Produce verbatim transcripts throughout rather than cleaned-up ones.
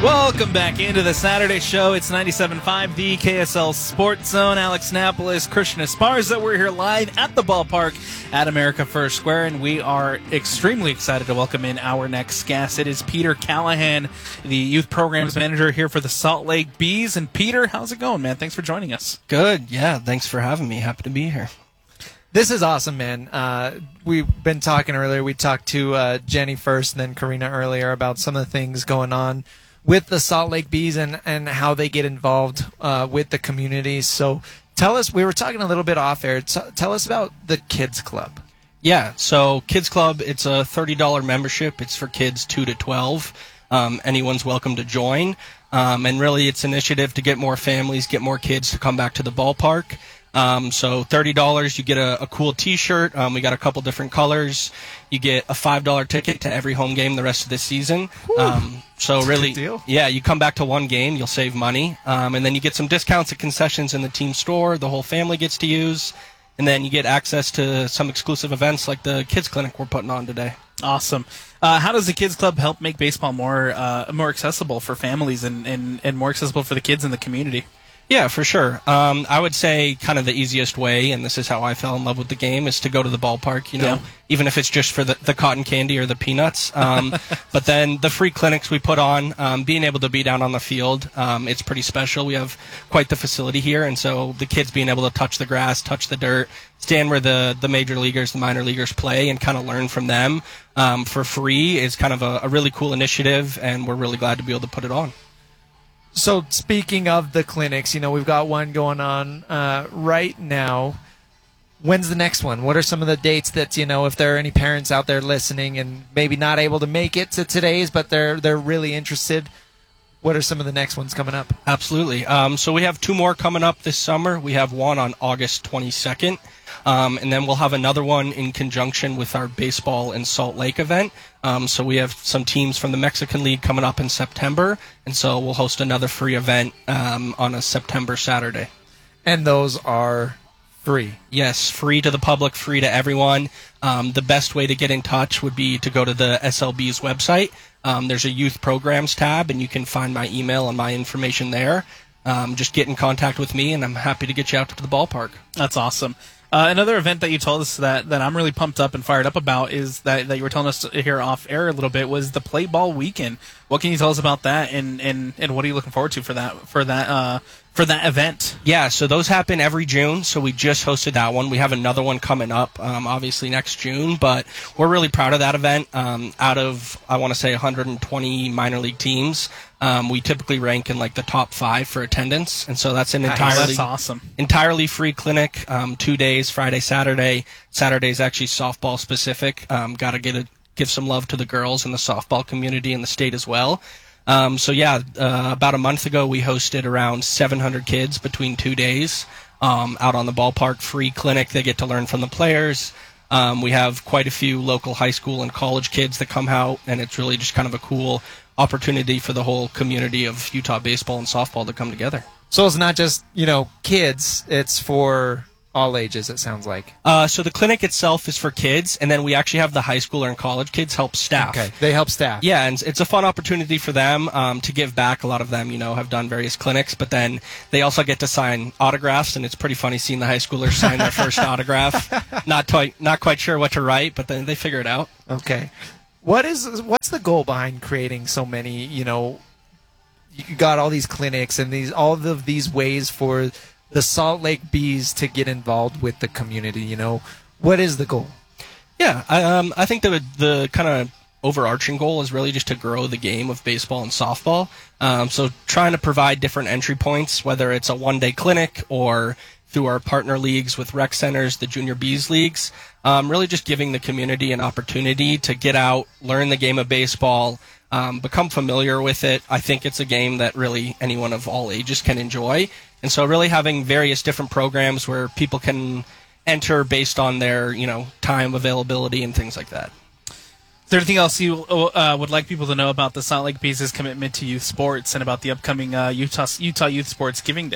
Welcome back into the Saturday show. It's ninety-seven point five, the K S L Sports Zone. Alex Napolis, Christian Esparza. We're here live at the ballpark at America First Square, and we are extremely excited to welcome in our next guest. It is Peter Callahan, the youth programs manager here for the Salt Lake Bees. And Peter, how's it going, man? Thanks for joining us. Good. Yeah, thanks for having me. Happy to be here. This is awesome, man. Uh, we've been talking earlier. We talked to uh, Jenny first and then Karina earlier about some of the things going on with the Salt Lake Bees and, and how they get involved uh, with the community. So tell us, we were talking a little bit off air. T- tell us about the Kids Club. Yeah, so Kids Club, it's a thirty dollars membership. It's for kids two to twelve. Um, anyone's welcome to join. Um, and really, it's an initiative to get more families, get more kids to come back to the ballpark. Um, so thirty dollars, you get a, a cool T-shirt. Um, we got a couple different colors. You get a five dollars ticket to every home game the rest of the season. Um, so That's really, a good deal. yeah, you come back to one game, you'll save money. Um, and then you get some discounts at concessions in the team store. The whole family gets to use. And then you get access to some exclusive events like the Kids Clinic we're putting on today. Awesome. Uh, how does the Kids Club help make baseball more uh, more accessible for families and, and, and more accessible for the kids in the community? Yeah, for sure. Um, I would say kind of the easiest way, and this is how I fell in love with the game, is to go to the ballpark, you know, Yeah. even if it's just for the, the cotton candy or the peanuts. Um, but then the free clinics we put on, um, being able to be down on the field, um, it's pretty special. We have quite the facility here, and so the kids being able to touch the grass, touch the dirt, stand where the, the major leaguers, the minor leaguers play, and kind of learn from them um, for free is kind of a, a really cool initiative, and we're really glad to be able to put it on. So speaking of the clinics, you know, we've got one going on uh, right now. When's the next one? What are some of the dates that, you know, if there are any parents out there listening and maybe not able to make it to today's, but they're they're really interested, what are some of the next ones coming up? Absolutely. Um, so we have two more coming up this summer. We have one on August twenty-second, um, and then we'll have another one in conjunction with our baseball in Salt Lake event. Um, so we have some teams from the Mexican League coming up in September, and so we'll host another free event um, on a September Saturday. And those are free. Yes, free to the public, free to everyone. Um, the best way to get in touch would be to go to the S L B's website. Um, there's a youth programs tab, and you can find my email and my information there. Um, just get in contact with me, and I'm happy to get you out to the ballpark. That's awesome. Uh, another event that you told us that, that I'm really pumped up and fired up about is that, that you were telling us here off air a little bit was the Play Ball Weekend. What can you tell us about that, and, and, and what are you looking forward to for that for that uh, for that event? Yeah, so those happen every June. So we just hosted that one. We have another one coming up, um, obviously next June. But we're really proud of that event. Um, out of I want to say one hundred twenty minor league teams, um, we typically rank in like the top five for attendance, and so that's an Nice. entirely That's awesome. entirely free clinic. Um, two days, Friday, Saturday. Saturday is actually softball specific. Um, Got to get a give some love to the girls in the softball community in the state as well. Um, so yeah, uh, about a month ago we hosted around seven hundred kids between two days um, out on the ballpark, free clinic. They get to learn from the players. Um, we have quite a few local high school and college kids that come out, and it's really just kind of a cool opportunity for the whole community of Utah baseball and softball to come together. So it's not just, you know, kids, it's for all ages, it sounds like. Uh, so the clinic itself is for kids, and then we actually have the high schooler and college kids help staff. Okay, they help staff. Yeah, and it's a fun opportunity for them um, to give back. A lot of them, you know, have done various clinics, but then they also get to sign autographs, and it's pretty funny seeing the high schoolers sign their first autograph. Not quite, not quite sure what to write, but then they figure it out. Okay. What is what's the goal behind creating so many, you know, you got all these clinics and these all of these ways for the Salt Lake Bees to get involved with the community, you know? What is the goal? Yeah, I, um, I think the the kind of overarching goal is really just to grow the game of baseball and softball. Um, so trying to provide different entry points, whether it's a one-day clinic or through our partner leagues with rec centers, the Junior Bees leagues, um, really just giving the community an opportunity to get out, learn the game of baseball, um, become familiar with it. I think it's a game that really anyone of all ages can enjoy. And so really having various different programs where people can enter based on their, you know, time availability and things like that. Is there anything else you uh, would like people to know about the Salt Lake Bees' commitment to youth sports and about the upcoming uh, Utah Utah Youth Sports Giving Day?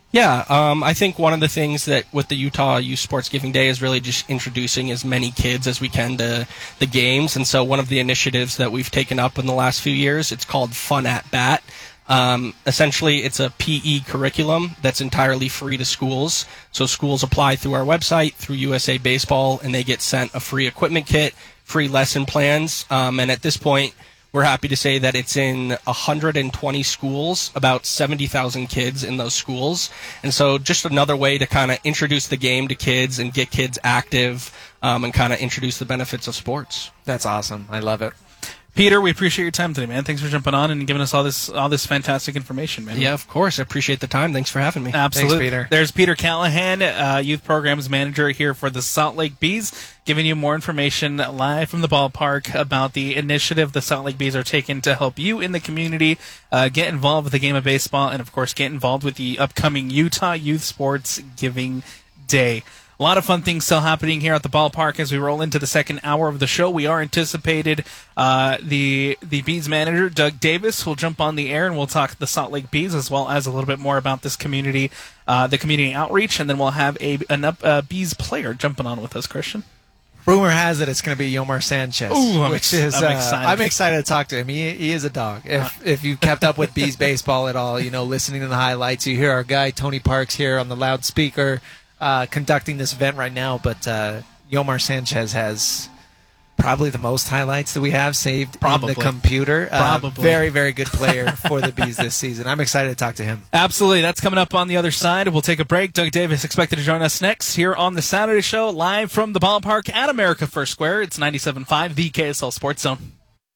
Yeah, um, I think one of the things that with the Utah Youth Sports Giving Day is really just introducing as many kids as we can to the games. And so one of the initiatives that we've taken up in the last few years, it's called Fun at Bat. Um, essentially, it's a P E curriculum that's entirely free to schools. So schools apply through our website, through U S A Baseball, and they get sent a free equipment kit, free lesson plans. Um, and at this point, we're happy to say that it's in one hundred twenty schools, about seventy thousand kids in those schools. And so just another way to kind of introduce the game to kids and get kids active um, and kind of introduce the benefits of sports. That's awesome. I love it. Peter, we appreciate your time today, man. Thanks for jumping on and giving us all this all this fantastic information, man. Yeah, of course. I appreciate the time. Thanks for having me. Absolutely. Thanks, Peter. There's Peter Callahan, uh, Youth Programs Manager here for the Salt Lake Bees, giving you more information live from the ballpark about the initiative the Salt Lake Bees are taking to help you in the community uh, get involved with the game of baseball and, of course, get involved with the upcoming Utah Youth Sports Giving Day. A lot of fun things still happening here at the ballpark as we roll into the second hour of the show. We are anticipated uh, the the Bees manager, Doug Davis, will jump on the air and we'll talk the Salt Lake Bees as well as a little bit more about this community, uh, the community outreach, and then we'll have a an up, uh, Bees player jumping on with us, Christian. Rumor has it it's going to be Yomar Sanchez, Ooh, I'm which ex- is I'm uh, excited. I'm excited to talk to him. He he is a dog. If if you've kept up with Bees baseball at all, you know, listening to the highlights, you hear our guy Tony Parks here on the loudspeaker. Uh, conducting this event right now, but uh, Yomar Sanchez has probably the most highlights that we have saved Probably. on the computer. Uh, Probably. Very, very good player for the Bees this season. I'm excited to talk to him. Absolutely. That's coming up on the other side. We'll take a break. Doug Davis expected to join us next here on the Saturday Show, live from the ballpark at America First Square. It's ninety-seven point five, the K S L Sports Zone.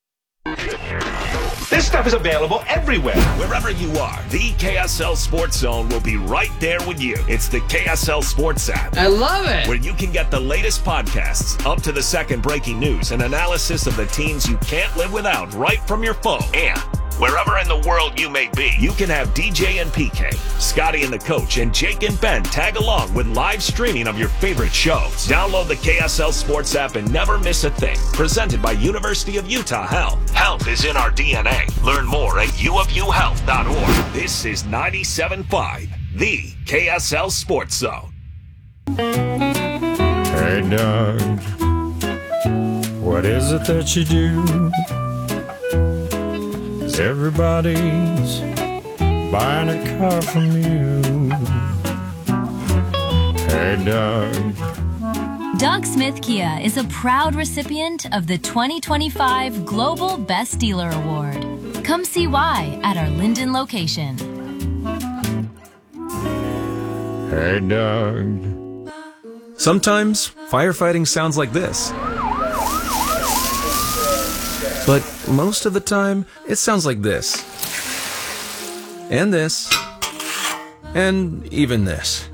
This stuff is available everywhere. Wherever you are, the K S L Sports Zone will be right there with you. It's the K S L Sports app. I love it. Where you can get the latest podcasts, up to the second breaking news, and analysis of the teams you can't live without right from your phone. And wherever in the world you may be, you can have D J and P K, Scotty and the coach, and Jake and Ben tag along with live streaming of your favorite shows. Download the K S L Sports app and never miss a thing. Presented by University of Utah Health. Health is in our D N A. Learn more at u of u health dot org. This is ninety-seven point five, the K S L Sports Zone. Hey, Doug, what is it that you do? Everybody's buying a car from you. Hey, Doug. Doug Smith Kia is a proud recipient of the twenty twenty-five Global Best Dealer Award. Come see why at our Linden location. Hey, Doug. Sometimes firefighting sounds like this. But most of the time, it sounds like this. And this. And even this.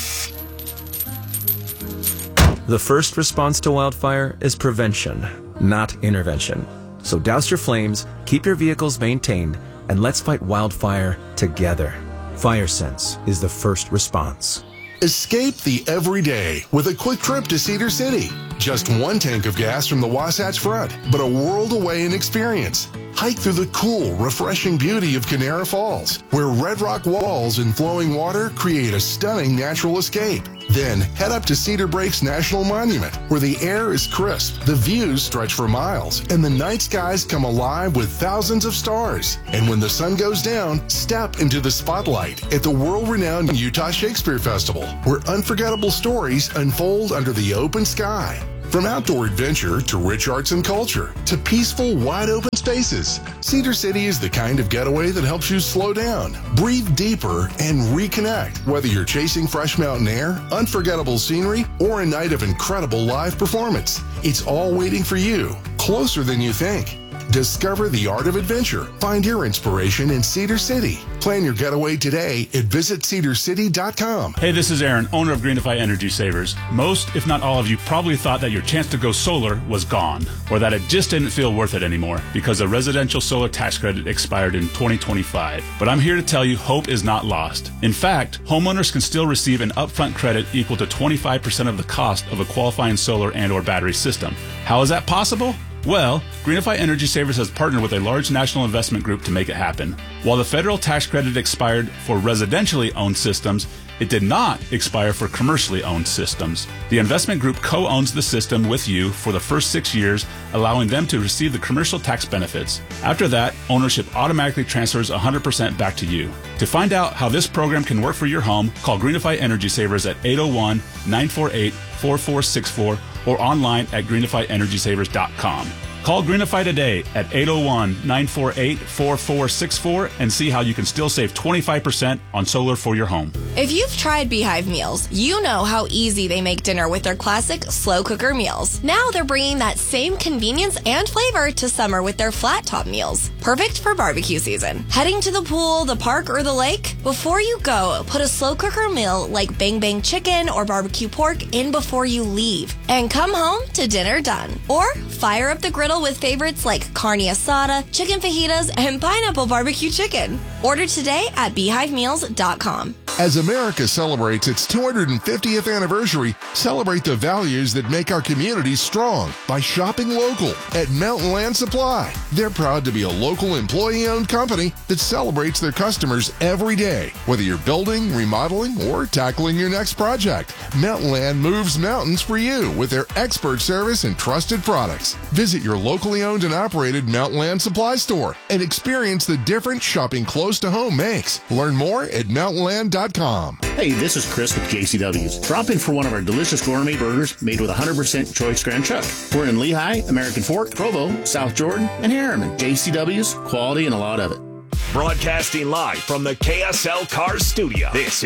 The first response to wildfire is prevention, not intervention. So douse your flames, keep your vehicles maintained, and let's fight wildfire together. FireSense is the first response. Escape the everyday with a quick trip to Cedar City. Just one tank of gas from the Wasatch Front, but a world away in experience. Hike through the cool, refreshing beauty of Canara Falls, where red rock walls and flowing water create a stunning natural escape. Then head up to Cedar Breaks National Monument, where the air is crisp, the views stretch for miles, and the night skies come alive with thousands of stars. And when the sun goes down, step into the spotlight at the world-renowned Utah Shakespeare Festival, where unforgettable stories unfold under the open sky. From outdoor adventure to rich arts and culture to peaceful, wide-open spaces, Cedar City is the kind of getaway that helps you slow down, breathe deeper, and reconnect. Whether you're chasing fresh mountain air, unforgettable scenery, or a night of incredible live performance, it's all waiting for you, closer than you think. Discover the art of adventure. Find your inspiration in Cedar City. Plan your getaway today at visit cedar city dot com. Hey, this is Aaron, owner of Greenify Energy Savers. Most, if not all of you, probably thought that your chance to go solar was gone, or that it just didn't feel worth it anymore because the residential solar tax credit expired in twenty twenty-five. But I'm here to tell you hope is not lost. In fact, homeowners can still receive an upfront credit equal to twenty-five percent of the cost of a qualifying solar and or battery system. How is that possible? Well, Greenify Energy Savers has partnered with a large national investment group to make it happen. While the federal tax credit expired for residentially owned systems, it did not expire for commercially owned systems. The investment group co-owns the system with you for the first six years, allowing them to receive the commercial tax benefits. After that, ownership automatically transfers one hundred percent back to you. To find out how this program can work for your home, call Greenify Energy Savers at eight oh one, nine four eight, four four six four or online at greenify energy savers dot com. Call Greenify today at eight oh one, nine four eight, four four six four and see how you can still save twenty-five percent on solar for your home. If you've tried Beehive meals, you know how easy they make dinner with their classic slow cooker meals. Now they're bringing that same convenience and flavor to summer with their flat top meals. Perfect for barbecue season. Heading to the pool, the park, or the lake? Before you go, put a slow cooker meal like Bang Bang chicken or barbecue pork in before you leave. And come home to dinner done. Or fire up the griddle with favorites like carne asada, chicken fajitas, and pineapple barbecue chicken. Order today at beehive meals dot com. As America celebrates its two hundred fiftieth anniversary, celebrate the values that make our communities strong by shopping local at Mountain Land Supply. They're proud to be a local employee-owned company that celebrates their customers every day. Whether you're building, remodeling, or tackling your next project, Mountain Land moves mountains for you with their expert service and trusted products. Visit your locally owned and operated Mountain Land Supply store and experience the difference shopping close to home makes. Learn more at mountain land dot com. Hey, this is Chris with J C W's. Drop in for one of our delicious gourmet burgers made with one hundred percent choice Grand Chuck. We're in Lehigh, American Fork, Provo, South Jordan, and Harriman. J C W's, quality and a lot of it. Broadcasting live from the K S L Cars studio. This